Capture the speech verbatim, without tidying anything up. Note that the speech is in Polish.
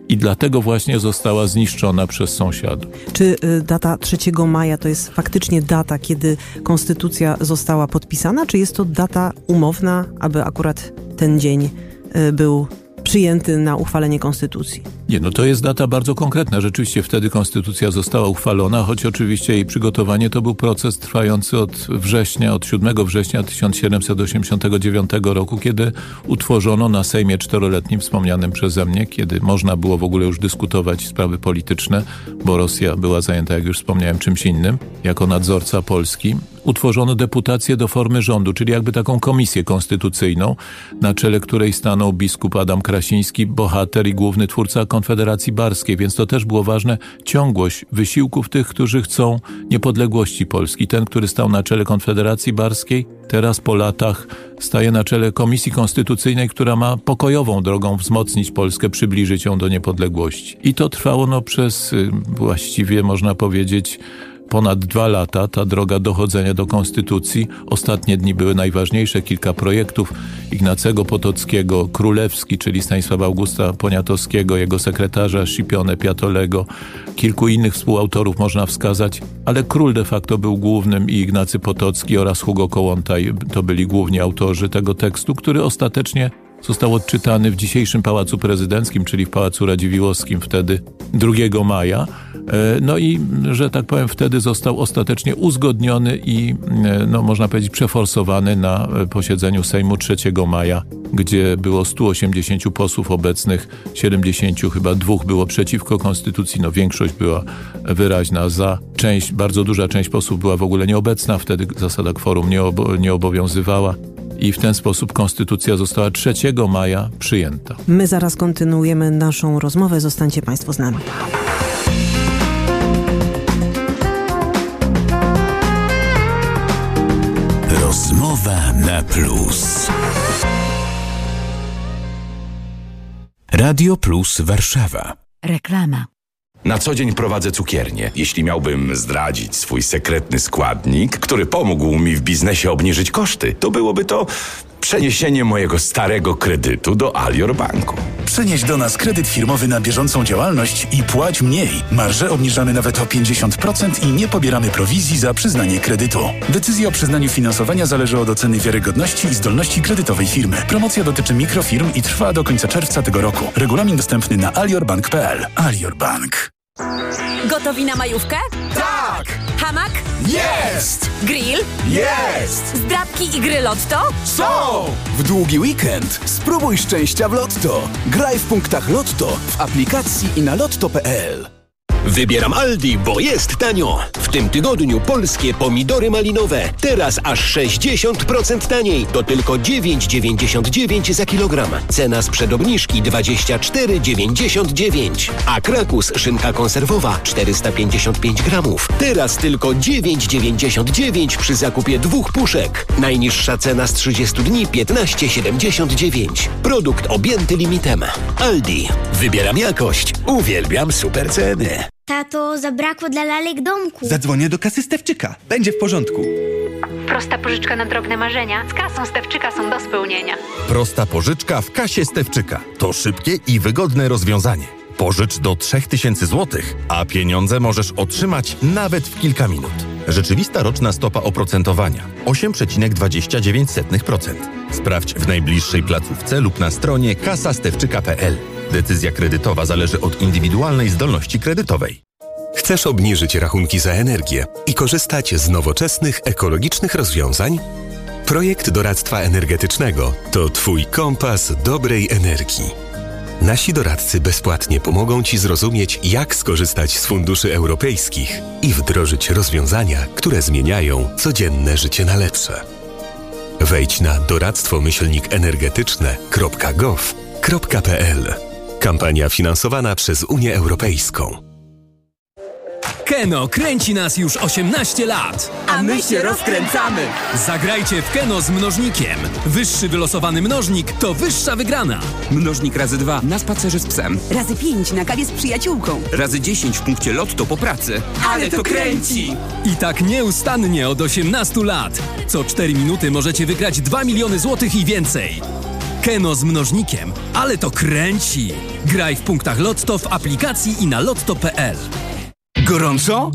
i dlatego właśnie została zniszczona przez sąsiadów. Czy data trzeciego maja to jest faktycznie data, kiedy konstytucja została podpisana, czy jest to data umowna, aby akurat ten dzień był przyjęty na uchwalenie konstytucji? Nie, no to jest data bardzo konkretna. Rzeczywiście wtedy konstytucja została uchwalona, choć oczywiście jej przygotowanie to był proces trwający od września, od siódmego września tysiąc siedemset osiemdziesiątego dziewiątego roku, kiedy utworzono na Sejmie czteroletnim wspomnianym przeze mnie, kiedy można było w ogóle już dyskutować sprawy polityczne, bo Rosja była zajęta, jak już wspomniałem, czymś innym, jako nadzorca Polski. Utworzono deputację do formy rządu, czyli jakby taką komisję konstytucyjną, na czele której stanął biskup Adam Krasiński, bohater i główny twórca Konfederacji Barskiej, więc to też było ważne, ciągłość wysiłków tych, którzy chcą niepodległości Polski. Ten, który stał na czele Konfederacji Barskiej, teraz po latach staje na czele Komisji Konstytucyjnej, która ma pokojową drogą wzmocnić Polskę, przybliżyć ją do niepodległości. I to trwało no przez właściwie, można powiedzieć, ponad dwa lata, ta droga dochodzenia do konstytucji. Ostatnie dni były najważniejsze, kilka projektów Ignacego Potockiego, Królewski, czyli Stanisława Augusta Poniatowskiego, jego sekretarza Scipione Piatolego, kilku innych współautorów można wskazać, ale król de facto był głównym i Ignacy Potocki oraz Hugo Kołłątaj to byli główni autorzy tego tekstu, który ostatecznie został odczytany w dzisiejszym Pałacu Prezydenckim, czyli w Pałacu Radziwiłłowskim wtedy drugiego maja. No i, że tak powiem, wtedy został ostatecznie uzgodniony i, no można powiedzieć, przeforsowany na posiedzeniu Sejmu trzeciego maja, gdzie było stu osiemdziesięciu posłów obecnych, siedemdziesięciu chyba dwóch było przeciwko konstytucji, no większość była wyraźna za. Część, bardzo duża część posłów była w ogóle nieobecna, wtedy zasada kworum nie, obo- nie obowiązywała. I w ten sposób konstytucja została trzeciego maja przyjęta. My zaraz kontynuujemy naszą rozmowę. Zostańcie Państwo z nami. Rozmowa na plus. Radio Plus Warszawa. Reklama. Na co dzień prowadzę cukiernię. Jeśli miałbym zdradzić swój sekretny składnik, który pomógł mi w biznesie obniżyć koszty, to byłoby to przeniesienie mojego starego kredytu do Alior Banku. Przenieś do nas kredyt firmowy na bieżącą działalność i płać mniej. Marże obniżamy nawet o pięćdziesiąt procent i nie pobieramy prowizji za przyznanie kredytu. Decyzja o przyznaniu finansowania zależy od oceny wiarygodności i zdolności kredytowej firmy. Promocja dotyczy mikrofirm i trwa do końca czerwca tego roku. Regulamin dostępny na aliorbank kropka p l. Alior Bank. Gotowi na majówkę? Tak! Hamak? Jest! Grill? Jest! Zdrabki i gry Lotto? Są! W długi weekend spróbuj szczęścia w Lotto. Graj w punktach Lotto w aplikacji i na lotto kropka p l. Wybieram Aldi, bo jest tanio. W tym tygodniu polskie pomidory malinowe. Teraz aż sześćdziesiąt procent taniej. To tylko dziewięć dziewięćdziesiąt dziewięć za kilogram. Cena sprzed obniżki dwadzieścia cztery dziewięćdziesiąt dziewięć. A Krakus szynka konserwowa czterysta pięćdziesiąt pięć gramów. Teraz tylko dziewięć dziewięćdziesiąt dziewięć przy zakupie dwóch puszek. Najniższa cena z trzydziestu dni piętnaście siedemdziesiąt dziewięć. Produkt objęty limitem. Aldi. Wybieram jakość. Uwielbiam super ceny. Tato, zabrakło dla lalek domku. Zadzwonię do kasy Stefczyka. Będzie w porządku. Prosta pożyczka na drobne marzenia. Z kasą Stefczyka są do spełnienia. Prosta pożyczka w kasie Stefczyka. To szybkie i wygodne rozwiązanie. Pożycz do trzy tysiące złotych, a pieniądze możesz otrzymać nawet w kilka minut. Rzeczywista roczna stopa oprocentowania osiem przecinek dwadzieścia dziewięć procent. Sprawdź w najbliższej placówce lub na stronie kasa stefczyka kropka p l. Decyzja kredytowa zależy od indywidualnej zdolności kredytowej. Chcesz obniżyć rachunki za energię i korzystać z nowoczesnych, ekologicznych rozwiązań? Projekt doradztwa energetycznego to Twój kompas dobrej energii. Nasi doradcy bezpłatnie pomogą Ci zrozumieć, jak skorzystać z funduszy europejskich i wdrożyć rozwiązania, które zmieniają codzienne życie na lepsze. Wejdź na doradztwo myślnik energetyczne kropka gov kropka p l. Kampania finansowana przez Unię Europejską. Keno kręci nas już osiemnaście lat. A my się rozkręcamy. Zagrajcie w Keno z mnożnikiem. Wyższy wylosowany mnożnik to wyższa wygrana. Mnożnik razy dwa na spacerze z psem. Razy pięć na kawie z przyjaciółką. Razy dziesięć w punkcie Lotto po pracy. Ale to kręci! I tak nieustannie od osiemnastu lat. Co cztery minuty możecie wygrać dwa miliony złotych i więcej. Keno z mnożnikiem, ale to kręci. Graj w punktach Lotto, w aplikacji i na lotto kropka pe el. Gorąco?